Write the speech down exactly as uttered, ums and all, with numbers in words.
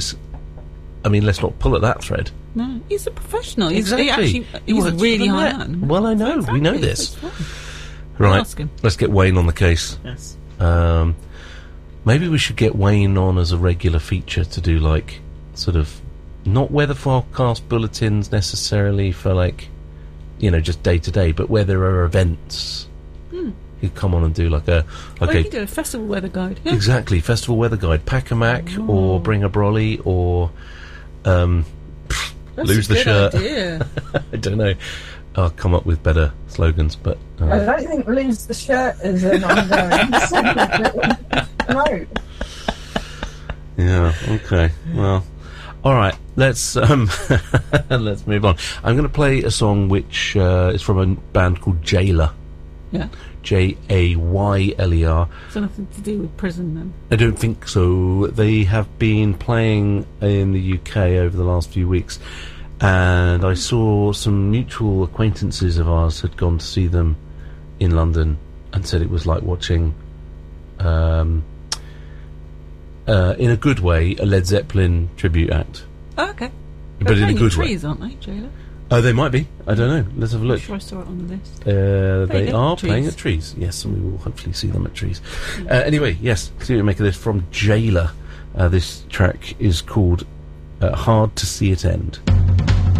I mean, let's not pull at that thread. No, he's a professional. He's, Exactly. He actually, He he's works really for the high Met. on. Well, I know. Exactly. We know this. It's fine. Right. Ask him. Let's get Wayne on the case. Yes. Um, maybe we should get Wayne on as a regular feature to do, like, sort of, not weather forecast bulletins necessarily for, like, you know, just day to day, but where there are events. Hmm. He'd come on and do like a Well, okay, you could do a festival weather guide. Yeah. exactly festival weather guide, pack a Mac Oh. or bring a brolly or um, pff, That's lose a the good shirt. idea. I don't know. I'll come up with better slogans, but uh, I don't think lose the shirt is an ongoing segment. No. yeah, okay, well, all right. Let's um, let's move on. I'm going to play a song which uh, is from a band called Jailer. Yeah. J A Y L E R. So nothing to do with prison then? I don't think so. They have been playing in the U K over the last few weeks, and I saw some mutual acquaintances of ours had gone to see them in London and said it was like watching, um, uh, in a good way, a Led Zeppelin tribute act. Oh, okay. But They're in a playing good in way. trees, aren't they, Jailer? Oh, they might be. I don't know. Let's have a I'm look. sure I saw it on the list. Uh, they at are trees. playing at trees. Yes, and we will hopefully see them at trees. Uh, anyway, yes, see what you make of this from Jailer. Uh, this track is called uh, Hard to See It End.